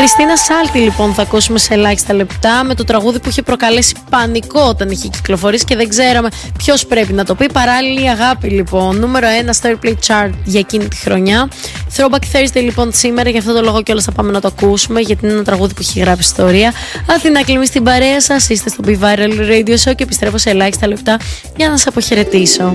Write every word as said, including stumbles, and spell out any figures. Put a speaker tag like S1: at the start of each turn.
S1: Χριστίνα Σάλτη λοιπόν θα ακούσουμε σε ελάχιστα λεπτά, με το τραγούδι που είχε προκαλέσει πανικό όταν είχε κυκλοφορήσει και δεν ξέραμε ποιος πρέπει να το πει. Παράλληλη αγάπη λοιπόν, νούμερο ένα στο Airplay Chart για εκείνη τη χρονιά. Throwback Thursday λοιπόν σήμερα, γι' αυτό το λόγο κιόλας θα πάμε να το ακούσουμε, γιατί είναι ένα τραγούδι που έχει γράψει ιστορία. Αθηνά Κλίμη στην παρέα σας, είστε στο Be Viral Radio Show και επιστρέφω σε ελάχιστα λεπτά για να σας αποχαιρετήσω.